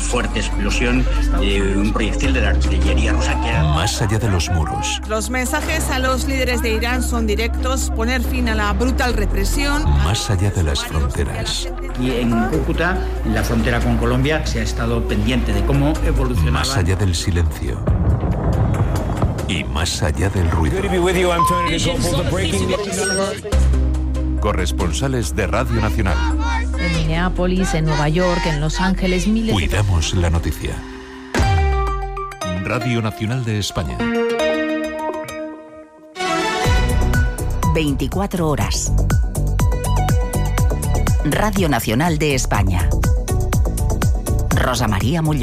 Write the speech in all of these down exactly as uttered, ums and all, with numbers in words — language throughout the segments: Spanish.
fuerte explosión de un proyectil de la artillería rusa que era... Más allá de los muros. Los mensajes a los líderes de Irán son directos: poner fin a la brutal represión. Más allá de las fronteras. Y en Cúcuta, en la frontera con Colombia, se ha estado pendiente de cómo evolucionaba. Más allá del silencio. Y más allá del ruido. Corresponsales de Radio Nacional. En Minneapolis, en Nueva York, en Los Ángeles, miles... Cuidamos la noticia. Radio Nacional de España. veinticuatro horas. Radio Nacional de España. Rosa María Molló.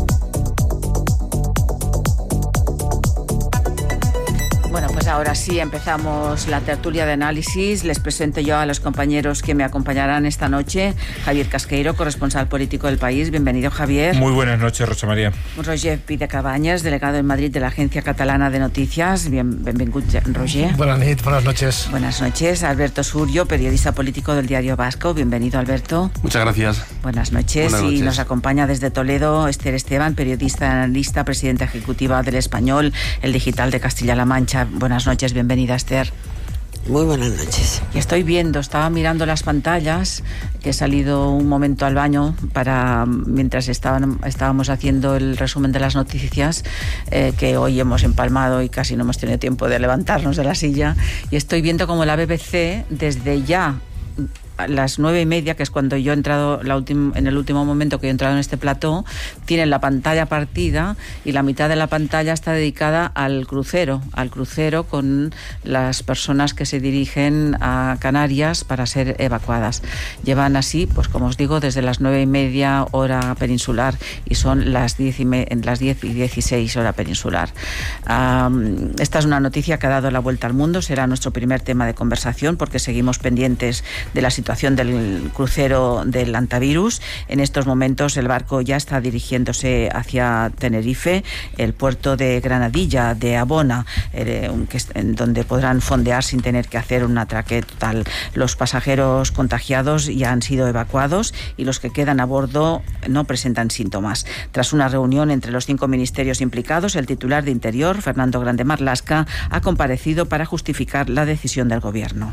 Bueno, pues ahora sí empezamos la tertulia de análisis. Les presento yo a los compañeros que me acompañarán esta noche. Javier Casqueiro, corresponsal político del País. Bienvenido, Javier. Muy buenas noches, Rosa María. Roger Pidecabañas, delegado en Madrid de la Agencia Catalana de Noticias. Bien, benvingut, Roger. Buenas noches, buenas noches. Buenas noches. Alberto Surio, periodista político del Diario Vasco. Bienvenido, Alberto. Muchas gracias. Buenas noches. Buenas noches. Y nos acompaña desde Toledo Esther Esteban, periodista, analista, presidenta ejecutiva del Español, el digital de Castilla-La Mancha. Buenas noches, bienvenida, Esther. Muy buenas noches. Y estoy viendo, estaba mirando las pantallas, que he salido un momento al baño para mientras estaban, estábamos haciendo el resumen de las noticias, eh, que hoy hemos empalmado y casi no hemos tenido tiempo de levantarnos de la silla, y estoy viendo como la B B C desde ya a las nueve y media, que es cuando yo he entrado la ultim, en el último momento que he entrado en este plató, tienen la pantalla partida y la mitad de la pantalla está dedicada al crucero, al crucero con las personas que se dirigen a Canarias para ser evacuadas. Llevan así, pues como os digo, desde las nueve y media hora peninsular y son las diez y, me, las diez y dieciséis hora peninsular. Um, esta es una noticia que ha dado la vuelta al mundo, será nuestro primer tema de conversación porque seguimos pendientes de la situación del crucero del Antavirus. En estos momentos el barco ya está dirigiéndose hacia Tenerife, el puerto de Granadilla, de Abona, eh, en donde podrán fondear sin tener que hacer un atraque total. Los pasajeros contagiados ya han sido evacuados y los que quedan a bordo no presentan síntomas. Tras una reunión entre los cinco ministerios implicados, el titular de Interior, Fernando Grande Marlaska, ha comparecido para justificar la decisión del Gobierno.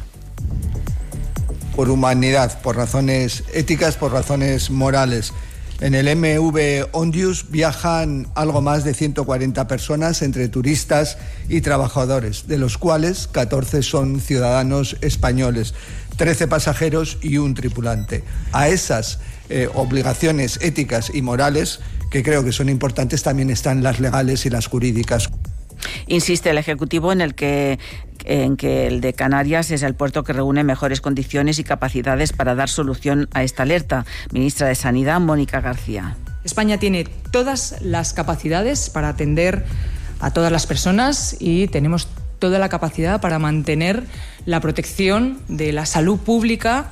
Por humanidad, por razones éticas, por razones morales. En el M V Ondius viajan algo más de ciento cuarenta personas entre turistas y trabajadores, de los cuales catorce son ciudadanos españoles, trece pasajeros y un tripulante. A esas eh, obligaciones éticas y morales, que creo que son importantes, también están las legales y las jurídicas. Insiste el Ejecutivo en el que en que el de Canarias es el puerto que reúne mejores condiciones y capacidades para dar solución a esta alerta. Ministra de Sanidad, Mónica García. España tiene todas las capacidades para atender a todas las personas y tenemos toda la capacidad para mantener la protección de la salud pública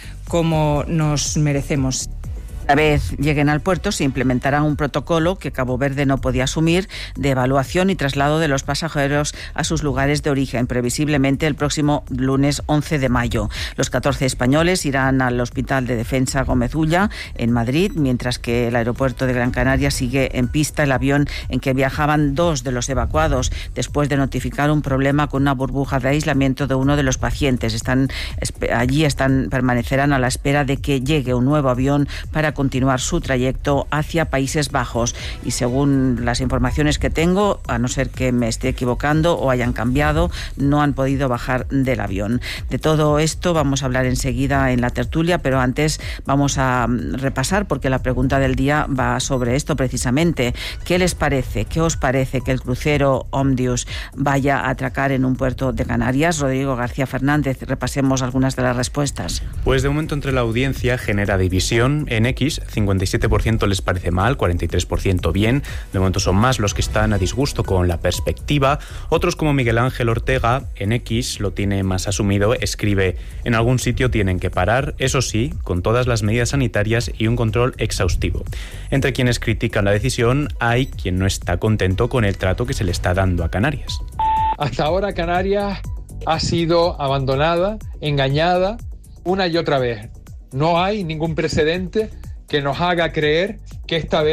como nos merecemos. Una vez lleguen al puerto se implementará un protocolo que Cabo Verde no podía asumir de evaluación y traslado de los pasajeros a sus lugares de origen, previsiblemente el próximo lunes once de mayo. Los catorce españoles irán al Hospital de Defensa Gómez Ulla en Madrid, mientras que el aeropuerto de Gran Canaria sigue en pista el avión en que viajaban dos de los evacuados después de notificar un problema con una burbuja de aislamiento de uno de los pacientes. Están allí están permanecerán a la espera de que llegue un nuevo avión para continuar su trayecto hacia Países Bajos y según las informaciones que tengo, a no ser que me esté equivocando o hayan cambiado, no han podido bajar del avión. De todo esto vamos a hablar enseguida en la tertulia, pero antes vamos a repasar porque la pregunta del día va sobre esto precisamente. ¿Qué les parece? ¿Qué os parece que el crucero Ondius vaya a atracar en un puerto de Canarias? Rodrigo García Fernández, repasemos algunas de las respuestas. Pues de momento entre la audiencia genera división. En X cincuenta y siete por ciento les parece mal, cuarenta y tres por ciento bien. De momento son más los que están a disgusto con la perspectiva. Otros como Miguel Ángel Ortega, en X lo tiene más asumido, escribe: en algún sitio tienen que parar, eso sí, con todas las medidas sanitarias y un control exhaustivo. Entre quienes critican la decisión hay quien no está contento con el trato que se le está dando a Canarias. Hasta ahora Canarias ha sido abandonada, engañada una y otra vez. No hay ningún precedente que nos haga creer que esta vez